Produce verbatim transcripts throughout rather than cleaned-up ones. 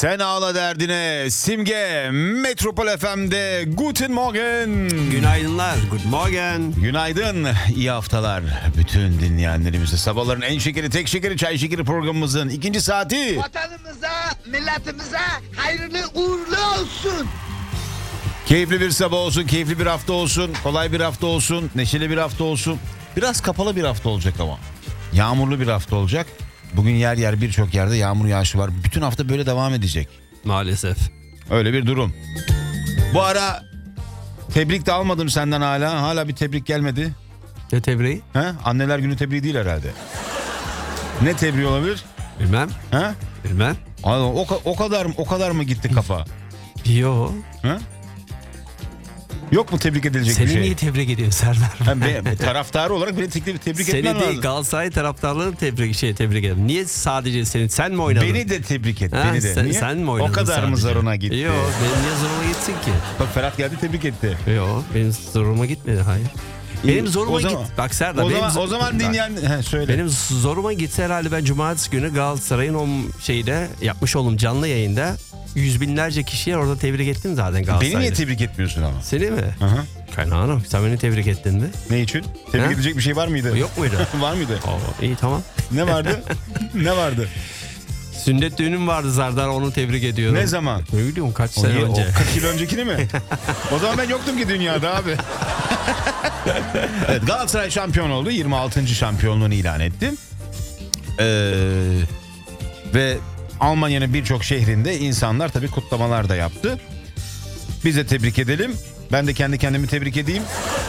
Sen ağla derdine. Simge Metropol F M'de Guten Morgen. Günaydınlar. Good morning. Günaydın. İyi haftalar bütün dinleyenlerimize. Sabahların en şekeri, tek şekeri, çay şekeri programımızın ikinci saati. Vatanımıza, milletimize hayırlı uğurlu olsun. Keyifli bir sabah olsun, keyifli bir hafta olsun, kolay bir hafta olsun, neşeli bir hafta olsun. Biraz kapalı bir hafta olacak ama. Yağmurlu bir hafta olacak. Bugün yer yer birçok yerde yağmur yağışı var. Bütün hafta böyle devam edecek. Maalesef. Öyle bir durum. Bu ara tebrik de almadım senden hala. Hala bir tebrik gelmedi. Ne tebriği? He? Anneler günü tebriği değil herhalde. Ne tebriği olabilir? Bilmem. He? Bilmem. O, o kadar o kadar mı gitti kafa? Yo. He? Yok mu tebrik edilecek Seni bir şey? niye tebrik ediyor Serdar? Hem be, taraftarı olarak beni tebrik, tebrik Seni etmen değil lazım. Galatasaray taraftarlarını tebrik şey tebrik ederim. Niye sadece seni sen mi oynadın? Beni de tebrik et. Ha, beni de. sen, Niye? sen mi oynadın O kadar sadece? mı zarına gitti? Yok benim niye zoruma gitsin ki? Bak Ferhat geldi tebrik etti. Yok benim zoruma gitmedi hayır. Benim zoruma O git. zaman- Bak Serdar O benim, zaman, o zaman bak, dinleyen... He, söyle. benim zoruma gitse herhalde ben cumartesi günü Galatasaray'ın o şeyde yapmış olduğum canlı yayında yüz binlerce kişiye orada tebrik ettim zaten Galatasaray'da. Beni niye tebrik etmiyorsun ama? Seni mi? Hı hı. Kaynağım sen beni tebrik ettin mi? Ne için? Tebrik He? edecek bir şey var mıydı? Yok muydu? Var mıydı? Oo, iyi tamam. Ne vardı? Ne vardı? Sünnet düğünüm vardı Serdar onu tebrik ediyorum. Ne zaman? Ne biliyorum kaç O, sene niye- önce. o kaç yıl öncekini mi? O zaman ben yoktum ki dünyada abi. Evet, Galatasaray şampiyon oldu. yirmi altıncı şampiyonluğunu ilan etti. Ee, ve Almanya'nın birçok şehrinde insanlar tabii kutlamalar da yaptı. Biz de tebrik edelim. Ben de kendi kendimi tebrik edeyim.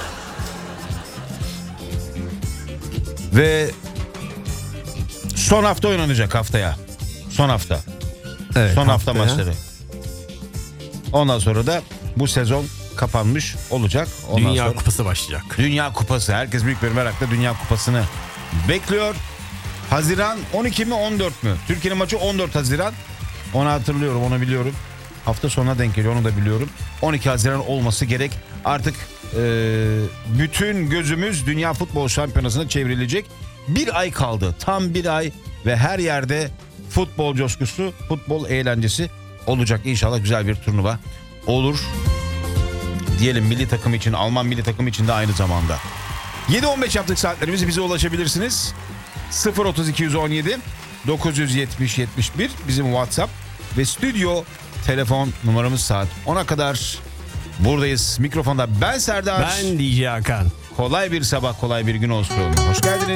Ve son hafta oynanacak haftaya. Son hafta. Evet, Son hafta haftaya. maçları. Ondan sonra da bu sezon kapanmış olacak. Ondan Dünya sonra Kupası başlayacak. Dünya Kupası. Herkes büyük bir merakla Dünya Kupası'nı bekliyor. Haziran on iki mi on dört mü? Türkiye'nin maçı on dört Haziran. Onu hatırlıyorum, onu biliyorum. Hafta sonuna denk geliyor, onu da biliyorum. on iki Haziran olması gerek. Artık e, bütün gözümüz Dünya Futbol Şampiyonası'na çevrilecek. Bir ay kaldı. Tam bir ay ve her yerde futbol coşkusu, futbol eğlencesi olacak. İnşallah güzel bir turnuva olur. Diyelim milli takım için, Alman milli takım için de aynı zamanda. yedi on beş yaptık saatlerimizi, bize ulaşabilirsiniz. sıfır otuz iki on yedi dokuz yetmiş yetmiş bir bizim WhatsApp ve stüdyo telefon numaramız. Saat ona kadar buradayız. Mikrofonda ben Serdar. Ben D J Hakan. Kolay bir sabah, kolay bir gün olsun. Hoş geldiniz.